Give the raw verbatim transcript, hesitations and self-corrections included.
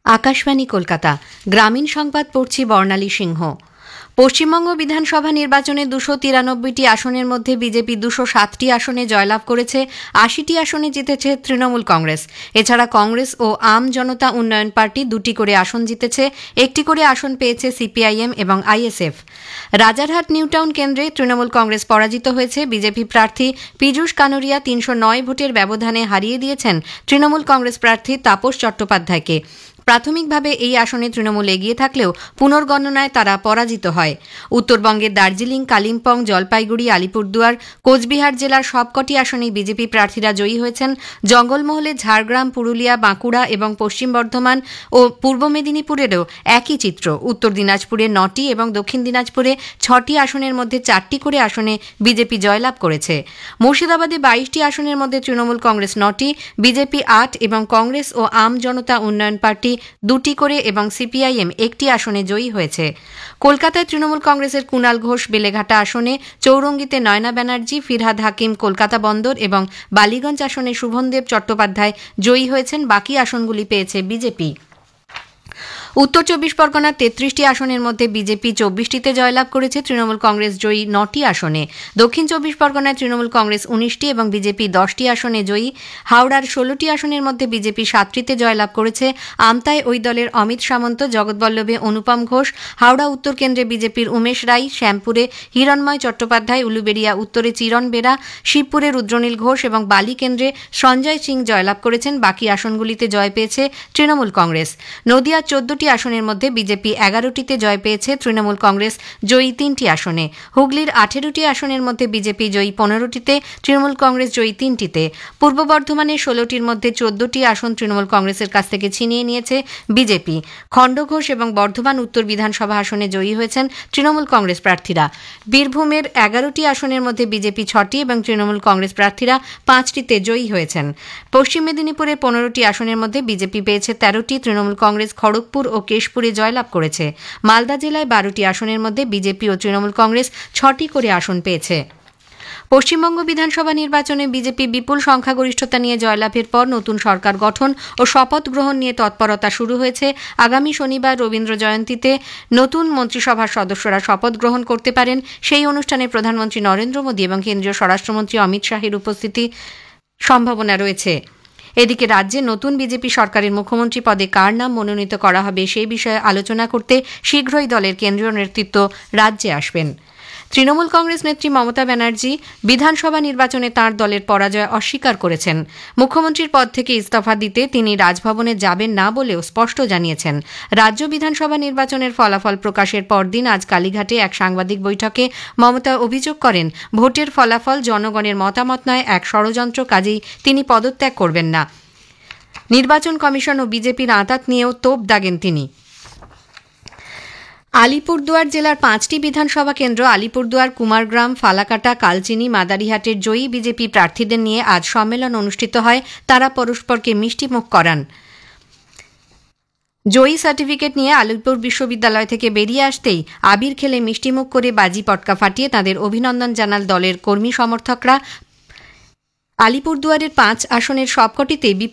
আকাশবাণী কলকাতা গ্রামীণ সংবাদ পড়ছি বর্ণালী সিংহ। পশ্চিমবঙ্গ বিধানসভা নির্বাচনে দুশো তিরানব্বইটি আসনের মধ্যে বিজেপি দুশো সাতটি আসনে জয়লাভ করেছে, আশিটি আসনে জিতেছে তৃণমূল কংগ্রেস। এছাড়া কংগ্রেস ও আম জনতা উন্নয়ন পার্টি দুটি করে আসন জিতেছে, একটি করে আসন পেয়েছে সিপিআইএম এবং আইএসএফ। রাজারহাট নিউটাউন কেন্দ্রে তৃণমূল কংগ্রেস পরাজিত হয়েছে। বিজেপি প্রার্থী পীযূষ কানুরিয়া তিনশো নয় ভোটের ব্যবধানে হারিয়ে দিয়েছেন তৃণমূল কংগ্রেস প্রার্থী তাপস চট্টোপাধ্যায়কে। প্রাথমিকভাবে এই আসনে তৃণমূল এগিয়ে থাকলেও পুনর্গণনায় তারা পরাজিত হয়। উত্তরবঙ্গের দার্জিলিং, কালিম্পং, জলপাইগুড়ি, আলিপুরদুয়ার, কোচবিহার জেলার সবকটি আসনেই বিজেপি প্রার্থীরা জয়ী হয়েছেন। জঙ্গলমহলে ঝাড়গ্রাম, পুরুলিয়া, বাঁকুড়া এবং পশ্চিম বর্ধমান ও পূর্ব মেদিনীপুরেরও একই চিত্র। উত্তর দিনাজপুরে নটি এবং দক্ষিণ দিনাজপুরে ছটি আসনের মধ্যে চারটি করে আসনে বিজেপি জয়লাভ করেছে। মুর্শিদাবাদে বাইশটি আসনের মধ্যে তৃণমূল কংগ্রেস নটি, বিজেপি আট এবং কংগ্রেস ও আম জনতা উন্নয়ন পার্টি দুটি করে এবং সিপিআইএম একটি আসনে জয়ী হয়েছে। কলকাতায় তৃণমূল কংগ্রেসের কুণাল ঘোষ বেলেঘাটা আসনে, চৌরঙ্গিতে নয়না ব্যানার্জি, ফিরহাদ হাকিম কলকাতা বন্দর এবং বালিগঞ্জ আসনে শুভনদেব চট্টোপাধ্যায় জয়ী হয়েছেন। বাকি আসনগুলি পেয়েছে বিজেপি। উত্তর চব্বিশ পরগনার তেত্রিশটি আসনের মধ্যে বিজেপি চব্বিশটিতে জয়লাভ করেছে, তৃণমূল কংগ্রেস জয়ী নটি আসনে। দক্ষিণ চব্বিশ পরগনায় তৃণমূল কংগ্রেস উনিশটি এবং বিজেপি দশটি আসনে জয়ী। হাওড়ার ষোলোটি আসনের মধ্যে বিজেপি সাতটিতে জয়লাভ করেছে। আমতায় ওই দলের অমিত সামন্ত, জগৎবল্লভে অনুপম ঘোষ, হাওড়া উত্তর কেন্দ্রে বিজেপির উমেশ রাই, শ্যামপুরে হিরণময় চট্টোপাধ্যায়, উলুবেড়িয়া উত্তরে চিরণ বেরা, শিবপুরে রুদ্রনীল ঘোষ এবং বালি কেন্দ্রে সঞ্জয় সিং জয়লাভ করেছেন। বাকি আসনগুলিতে জয় পেয়েছে তৃণমূল কংগ্রেস। নদিয়ার চোদ্দটি আসনের মধ্যে বিজেপি এগারোটিতে জয় পেয়েছে, তৃণমূল কংগ্রেস জয়ী তিনটি আসনে। হুগলির আঠেরোটি আসনের মধ্যে বিজেপি জয়ী পনেরোটিতে, তৃণমূল কংগ্রেস জয়ী তিনটিতে। পূর্ব বর্ধমানের ষোলোটির মধ্যে চোদ্দটি আসন তৃণমূল কংগ্রেসের কাছ থেকে ছিনিয়ে নিয়েছে বিজেপি। খণ্ডঘোষ এবং বর্ধমান উত্তর বিধানসভা আসনে জয়ী হয়েছেন তৃণমূল কংগ্রেস প্রার্থীরা। বীরভূমের এগারোটি আসনের মধ্যে বিজেপি ছটি এবং তৃণমূল কংগ্রেস প্রার্থীরা পাঁচটিতে জয়ী হয়েছেন। পশ্চিম মেদিনীপুরের পনেরোটি আসনের মধ্যে বিজেপি পেয়েছে তেরোটি, তৃণমূল কংগ্রেস খড়গপুর ও কেশপুরে জয়লাভ করেছে। মালদা জেলায় বারোটি আসনের মধ্যে বিজেপি ও তৃণমূল কংগ্রেস ছটি করে আসন পেয়েছে। পশ্চিমবঙ্গ বিধানসভা নির্বাচনে বিজেপি বিপুল সংখ্যাগরিষ্ঠতা নিয়ে জয়লাভের পর নতুন সরকার গঠন ও শপথ গ্রহণ নিয়ে তৎপরতা শুরু হয়েছে। আগামী শনিবার রবীন্দ্র জয়ন্তীতে নতুন মন্ত্রিসভার সদস্যরা শপথ গ্রহণ করতে পারেন। সেই অনুষ্ঠানে প্রধানমন্ত্রী নরেন্দ্র মোদী এবং কেন্দ্রীয় স্বরাষ্ট্রমন্ত্রী অমিত শাহের উপস্থিতি সম্ভাবনা রয়েছে। এদিকে রাজ্যে নতুন বিজেপি সরকারের মুখ্যমন্ত্রী পদে কার নাম মনোনীত করা হবে সেই বিষয়ে আলোচনা করতে শীঘ্রই দলের কেন্দ্রীয় নেতৃত্ব রাজ্যে আসবেন। তৃণমূল কংগ্রেস নেত্রী মমতা ব্যানার্জি বিধানসভা নির্বাচনে তাঁর দলের পরাজয় অস্বীকার করেছেন। মুখ্যমন্ত্রীর পদ থেকে ইস্তফা দিতে তিনি রাজভবনে যাবেন না বলেও স্পষ্ট জানিয়েছেন। রাজ্য বিধানসভা নির্বাচনের ফলাফল প্রকাশের পরদিন আজ কালীঘাটে এক সাংবাদিক বৈঠকে মমতা অভিযোগ করেন, ভোটের ফলাফল জনগণের মতামত নয়, এক ষড়যন্ত্র, কাজেই তিনি পদত্যাগ করবেন না। নির্বাচন কমিশন ও বিজেপির আঁতাত নিয়েও তোপ দাগেন তিনি। আলিপুরদুয়ার জেলার পাঁচটি বিধানসভা কেন্দ্র আলিপুরদুয়ার, কুমারগ্রাম, ফালাকাটা, কালচিনি, মাদারিহাটের জয়ী বিজেপি প্রার্থীদের নিয়ে আজ সম্মেলন অনুষ্ঠিত হয়। তারা পরস্পরকে মিষ্টিমুখ করান। জয়ী সার্টিফিকেট নিয়ে আলিপুর বিশ্ববিদ্যালয় থেকে বেরিয়ে আসতেই আবির খেলে মিষ্টিমুখ করে বাজি পটকা ফাটিয়ে তাদের অভিনন্দন জানাল দলের কর্মী সমর্থকরা। আলিপুরদুয়ারের পাঁচ আসনের সবকটিতে